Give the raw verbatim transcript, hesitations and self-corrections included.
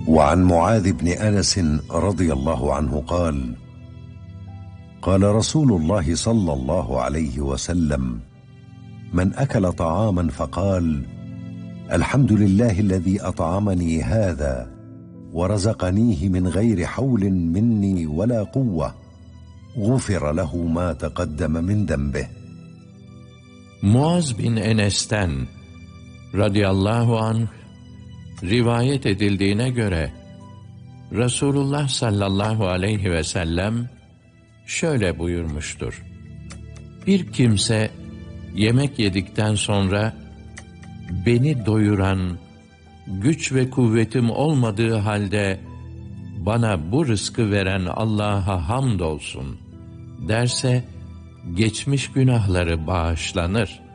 وعن معاذ بن أنس رضي الله عنه قال: قال رسول الله صلى الله عليه وسلم: من أكل طعاما فقال: الحمد لله الذي أطعمني هذا ورزقنيه من غير حول مني ولا قوة، غفر له ما تقدم من ذنبه. Muaz bin Enes'ten radıyallahu anh rivayet edildiğine göre Resulullah sallallahu aleyhi ve sellem şöyle buyurmuştur: bir kimse yemek yedikten sonra beni doyuran, güç ve kuvvetim olmadığı halde bana bu rızkı veren Allah'a hamdolsun derse geçmiş günahları bağışlanır.